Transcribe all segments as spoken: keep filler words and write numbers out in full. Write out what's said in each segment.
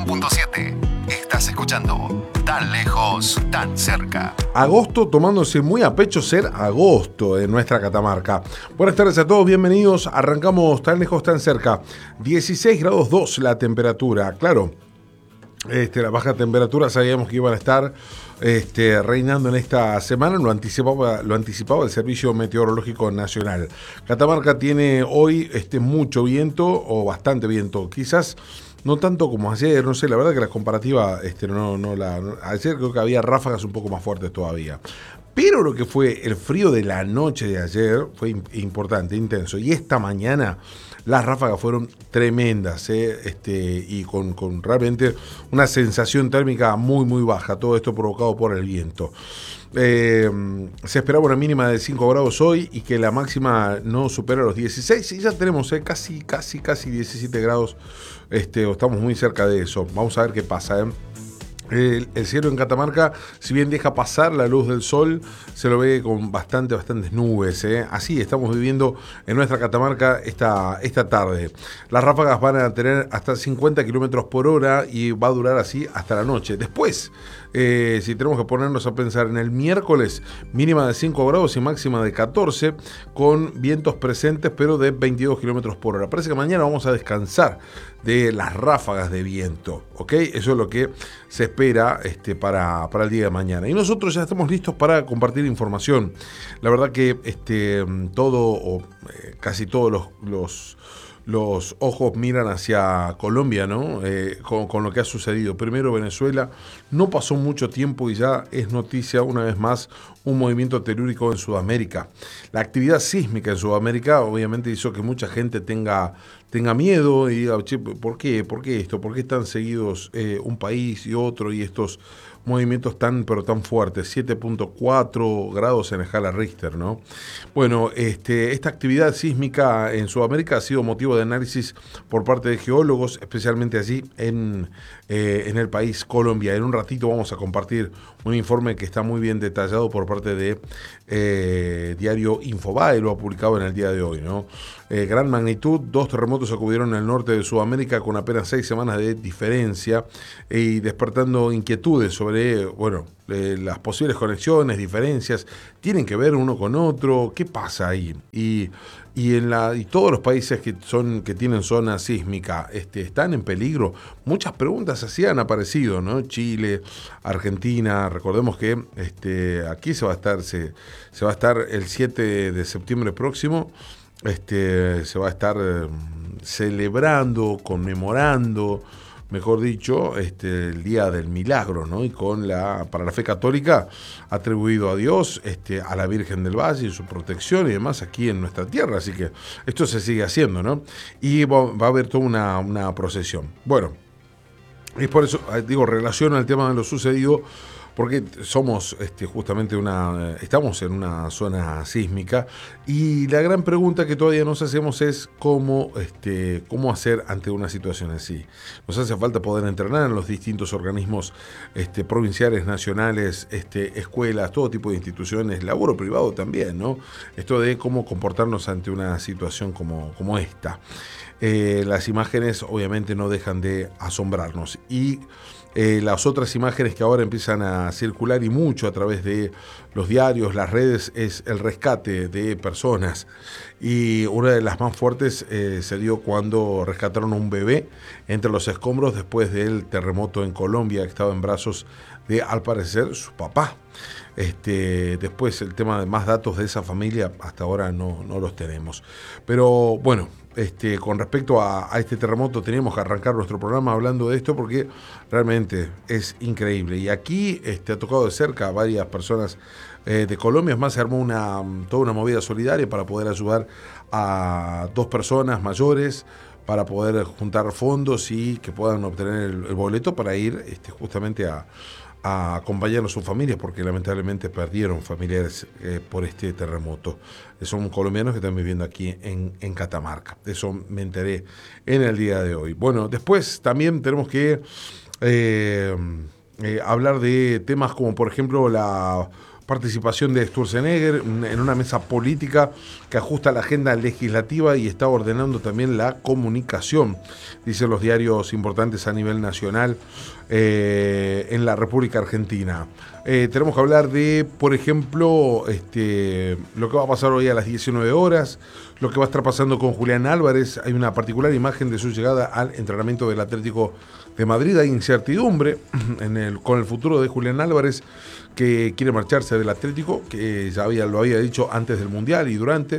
cien punto siete. Estás escuchando Tan Lejos, Tan Cerca. Agosto tomándose muy a pecho ser agosto en nuestra Catamarca. Buenas tardes a todos, bienvenidos. Arrancamos Tan Lejos, Tan Cerca. dieciséis grados dos la temperatura. Claro, este, la baja temperatura sabíamos que iban a estar este, reinando en esta semana. Lo anticipaba, lo anticipaba el Servicio Meteorológico Nacional. Catamarca tiene hoy este, mucho viento o bastante viento. Quizás no tanto como ayer, no sé, la verdad que la comparativa, este, no, no la, no, ayer creo que había ráfagas un poco más fuertes todavía. Pero lo que fue el frío de la noche de ayer fue importante, intenso. Y esta mañana las ráfagas fueron tremendas, ¿eh? este, y con, con realmente una sensación térmica muy, muy baja. Todo esto provocado por el viento. Eh, se esperaba una mínima de cinco grados hoy y que la máxima no supera los dieciséis. Y ya tenemos eh, casi, casi, casi diecisiete grados. Este, estamos muy cerca de eso. Vamos a ver qué pasa, ¿eh? El, el cielo en Catamarca, si bien deja pasar la luz del sol, se lo ve con bastante, bastantes nubes, ¿eh? Así estamos viviendo en nuestra Catamarca esta, esta tarde. Las ráfagas van a tener hasta cincuenta kilómetros por hora y va a durar así hasta la noche. Después, eh, si tenemos que ponernos a pensar en el miércoles, mínima de cinco grados y máxima de catorce, con vientos presentes pero de veintidós kilómetros por hora. Parece que mañana vamos a descansar de las ráfagas de viento, ¿ok? Eso es lo que se espera este, para, para el día de mañana. Y nosotros ya estamos listos para compartir información. La verdad que este, todo, o eh, casi todos los, los, los ojos miran hacia Colombia, ¿no? Eh, con, con lo que ha sucedido. Primero Venezuela, no pasó mucho tiempo y ya es noticia una vez más un movimiento telúrico en Sudamérica. La actividad sísmica en Sudamérica obviamente hizo que mucha gente tenga... tenga miedo y diga, che, ¿por qué? ¿Por qué esto? ¿Por qué están seguidos eh, un país y otro y estos movimientos tan, pero tan fuertes? siete punto cuatro grados en escala Richter, ¿no? Bueno, este, esta actividad sísmica en Sudamérica ha sido motivo de análisis por parte de geólogos, especialmente allí en, eh, en el país Colombia. En un ratito vamos a compartir un informe que está muy bien detallado por parte de eh, Diario Infobae, lo ha publicado en el día de hoy, ¿no? Eh, gran magnitud, dos terremotos ocurrieron en el norte de Sudamérica con apenas seis semanas de diferencia eh, y despertando inquietudes sobre, bueno, eh, las posibles conexiones, diferencias, tienen que ver uno con otro, ¿qué pasa ahí? Y, y, en la, y todos los países que, son, que tienen zona sísmica este, están en peligro. Muchas preguntas así han aparecido, ¿no? Chile, Argentina, recordemos que este, aquí se va a estar, se, se va a estar el siete de septiembre próximo. Este, se va a estar eh, celebrando, conmemorando, mejor dicho, este, el Día del Milagro, ¿no? Y con la, para la fe católica, atribuido a Dios, este, a la Virgen del Valle, su protección y demás aquí en nuestra tierra. Así que esto se sigue haciendo, ¿no? Y va, va a haber toda una, una procesión. Bueno, es por eso, digo, relaciono el tema de lo sucedido, porque somos este, justamente una, estamos en una zona sísmica y la gran pregunta que todavía nos hacemos es cómo, este, cómo hacer ante una situación así. Nos hace falta poder entrenar en los distintos organismos este, provinciales, nacionales, este, escuelas, todo tipo de instituciones, laburo privado también, ¿no? Esto de cómo comportarnos ante una situación como, como esta. Eh, las imágenes obviamente no dejan de asombrarnos y Eh, las otras imágenes que ahora empiezan a circular y mucho a través de los diarios, las redes, es el rescate de personas. Y una de las más fuertes eh, se dio cuando rescataron a un bebé entre los escombros después del terremoto en Colombia, que estaba en brazos de, al parecer, su papá. Este, después el tema de más datos de esa familia hasta ahora no, no los tenemos. Pero bueno, este, con respecto a, a este terremoto teníamos que arrancar nuestro programa hablando de esto porque realmente es increíble. Y aquí este, ha tocado de cerca a varias personas eh, de Colombia. Es más, se armó una, toda una movida solidaria para poder ayudar a dos personas mayores, para poder juntar fondos y que puedan obtener el, el boleto para ir este, justamente a a acompañar a sus familias, porque lamentablemente perdieron familiares eh, por este terremoto. Son colombianos que están viviendo aquí en, en Catamarca. Eso me enteré en el día de hoy. Bueno, después también tenemos que eh, eh, hablar de temas como, por ejemplo, la participación de Sturzenegger en una mesa política que ajusta la agenda legislativa y está ordenando también la comunicación, dicen los diarios importantes a nivel nacional eh, en la República Argentina. Eh, tenemos que hablar de, por ejemplo, este, lo que va a pasar hoy a las diecinueve horas, lo que va a estar pasando con Julián Álvarez. Hay una particular imagen de su llegada al entrenamiento del Atlético de Madrid. Hay incertidumbre en el, con el futuro de Julián Álvarez, que quiere marcharse del Atlético, que ya había, lo había dicho antes del Mundial y durante.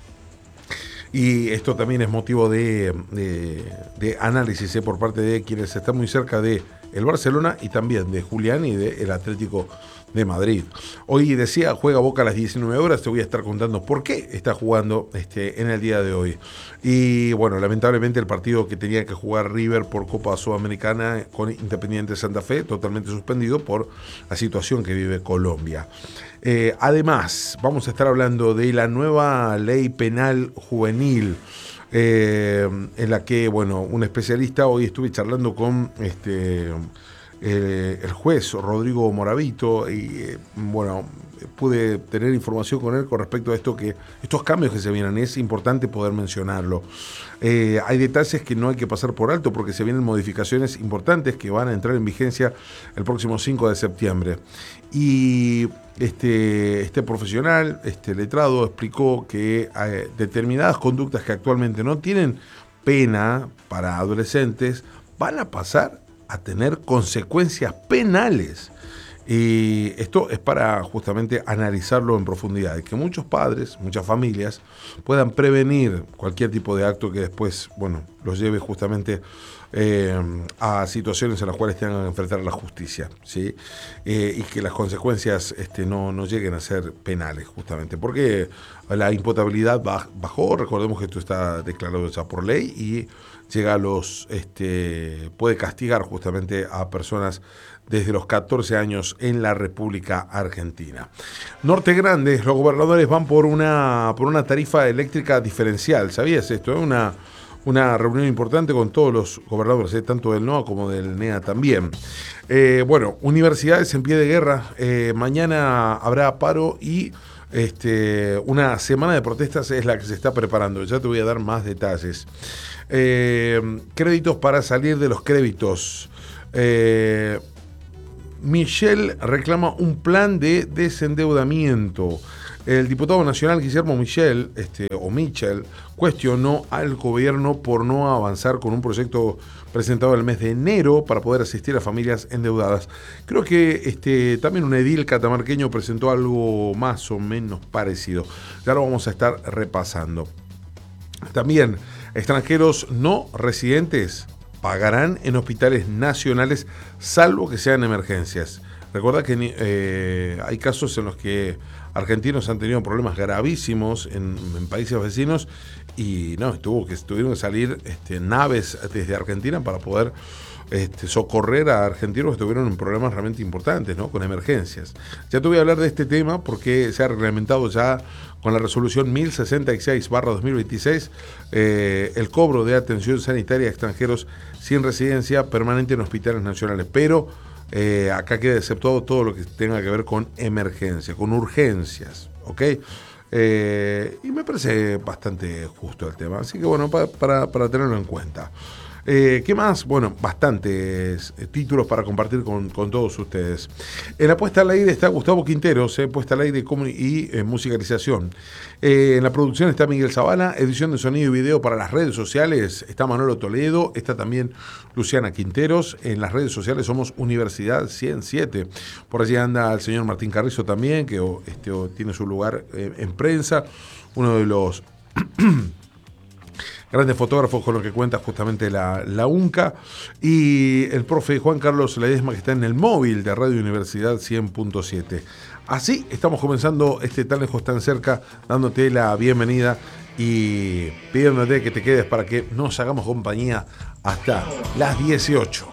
Y esto también es motivo de, de, de análisis eh, por parte de quienes están muy cerca de el Barcelona y también de Julián y del Atlético de Madrid. Hoy decía, juega Boca a las diecinueve horas, te voy a estar contando por qué está jugando este, en el día de hoy. Y bueno, lamentablemente el partido que tenía que jugar River por Copa Sudamericana con Independiente Santa Fe, totalmente suspendido por la situación que vive Colombia. Eh, además, vamos a estar hablando de la nueva ley penal juvenil, eh, en la que, bueno, un especialista, hoy estuve charlando con este... Eh, el juez Rodrigo Moravito y eh, bueno, pude tener información con él con respecto a esto, que estos cambios que se vienen, es importante poder mencionarlo. Eh, hay detalles que no hay que pasar por alto porque se vienen modificaciones importantes que van a entrar en vigencia el próximo cinco de septiembre. Y este, este profesional, este letrado, explicó que eh, determinadas conductas que actualmente no tienen pena para adolescentes van a pasar a tener consecuencias penales. Y esto es para justamente analizarlo en profundidad, y que muchos padres, muchas familias puedan prevenir cualquier tipo de acto que después, bueno, los lleve justamente eh, a situaciones en las cuales tengan que enfrentar a la justicia, ¿sí? Eh, y que las consecuencias este, no, no lleguen a ser penales, justamente, porque la imputabilidad bajó. Recordemos que esto está declarado ya por ley y llega a los, este, puede castigar justamente a personas desde los catorce años en la República Argentina. Norte Grande, los gobernadores van por una, por una tarifa eléctrica diferencial. ¿Sabías esto? Es una, una reunión importante con todos los gobernadores, ¿eh? Tanto del N O A como del N E A también. Eh, bueno, universidades en pie de guerra. Eh, mañana habrá paro y este, una semana de protestas es la que se está preparando. Ya te voy a dar más detalles. Eh, créditos para salir de los créditos. Eh, Michel reclama un plan de desendeudamiento. El diputado nacional Guillermo Michel, este, o Michel, cuestionó al gobierno por no avanzar con un proyecto presentado el mes de enero para poder asistir a familias endeudadas. Creo que este, también un edil catamarqueño presentó algo más o menos parecido. Ya lo vamos a estar repasando. También extranjeros no residentes pagarán en hospitales nacionales salvo que sean emergencias. Recuerda que eh, hay casos en los que argentinos han tenido problemas gravísimos en, en países vecinos y no, tuvo que, tuvieron que salir este, naves desde Argentina para poder este, socorrer a argentinos que tuvieron problemas realmente importantes, ¿no? Con emergencias. Ya te voy a hablar de este tema porque se ha reglamentado ya con la resolución mil sesenta y seis barra dos mil veintiséis eh, el cobro de atención sanitaria a extranjeros sin residencia permanente en hospitales nacionales, pero eh, acá queda exceptuado todo lo que tenga que ver con emergencia, con urgencias, ¿ok? Eh, y me parece bastante justo el tema, así que bueno, pa, para, para tenerlo en cuenta. Eh, ¿Qué más? Bueno, bastantes eh, títulos para compartir con, con todos ustedes. En la puesta al aire está Gustavo Quinteros, eh, puesta al aire y eh, musicalización. Eh, en la producción está Miguel Zavala, edición de sonido y video para las redes sociales está Manolo Toledo, está también Luciana Quinteros. En las redes sociales somos Universidad ciento siete. Por allí anda el señor Martín Carrizo también, que este, tiene su lugar eh, en prensa, uno de los grandes fotógrafos con los que cuenta justamente la, la UNCA, y el profe Juan Carlos Ledesma, que está en el móvil de Radio Universidad cien punto siete. Así estamos comenzando este Tan Lejos Tan Cerca, dándote la bienvenida y pidiéndote que te quedes para que nos hagamos compañía hasta las dieciocho.